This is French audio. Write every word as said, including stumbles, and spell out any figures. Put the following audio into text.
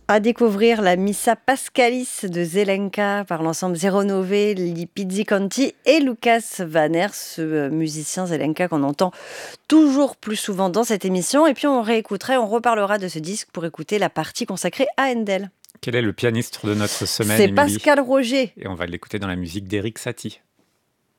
À découvrir la Missa Pascalis de Zelenka par l'ensemble Zero Nove, Li Pizzicanti et Lucas Vanner, ce euh, musicien Zelenka qu'on entend toujours plus souvent dans cette émission. Et puis on réécouterait, on reparlera de ce disque pour écouter la partie consacrée à Handel. Quel est le pianiste de notre semaine, C'est Émilie? Pascal Roger. Et on va l'écouter dans la musique d'Eric Satie.